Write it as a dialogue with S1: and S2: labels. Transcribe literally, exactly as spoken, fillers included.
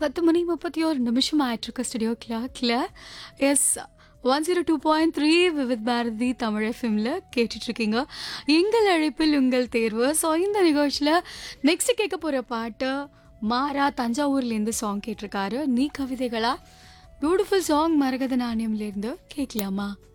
S1: பத்து மணி முப்பத்தி ஒரு நிமிஷம் ஆயிட்டிருக்கு ஸ்டுடியோ கிளாக்ல. எஸ் நூற்று இரண்டு புள்ளி மூன்று விவித் பாரதி தமிழ் எஃப்எம்ல கேட்டுட்ருக்கீங்க. எங்கள் அழைப்பில் உங்கள் தேர்வு. ஸோ இந்த நிகழ்ச்சியில் நெக்ஸ்ட் கேட்க போகிற பாட்டு மாறா தஞ்சாவூர்லேருந்து சாங் கேட்டிருக்காரு. நீ கவிதைகளா பியூட்டிஃபுல் சாங் மரகத நாணயம்லேருந்து கேட்கலாமா?